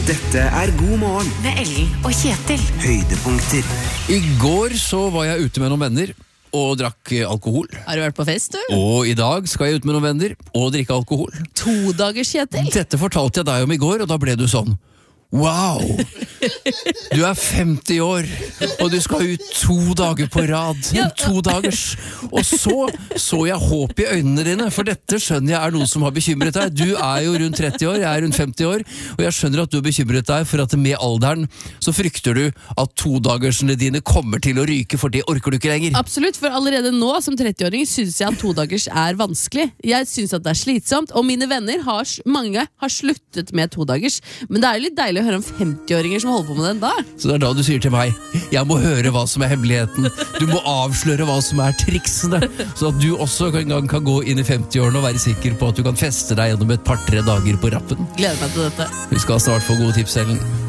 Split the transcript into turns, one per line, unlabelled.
Dette God morgen
med Ellen og Kjetil.
Høydepunkter.
I går så var jeg ute med noen venner og drakk alkohol.
Har du vært på fest, du?
Og i dag skal jeg ut med noen venner og drikke alkohol.
2 dagers, Kjetil.
Dette fortalte jeg deg om i går, og da ble du sånn: wow! Du er 50 år, og du skal ut 2 dager på rad. 2 dagers. Og så jeg håp i øynene dine, for dette skjønner jeg er noe som har bekymret deg. Du er jo rundt 30 år, jeg er rundt 50 år, og jeg skjønner at du har bekymret deg for at med alderen så frykter du at 2-dagersene dine kommer til å ryke, for det orker du ikke lenger.
Absolutt, for allerede nå som 30-åring synes jeg at 2 dagers er vanskelig. Jeg synes at det er slitsomt, og mine venner mange har sluttet med 2 dagers, men det er jo litt deilig å høre om 50-åringer som holder på med den da.
Så det er da du sier til meg: jeg må høre hva som er hemmeligheten. Du må avsløre hva som er triksene, så at du også en gang kan gå inn i 50-årene og være sikker på at du kan feste deg gjennom et par-3 dager på rappen.
Gleder meg til dette.
Vi skal snart få gode tips, Ellen.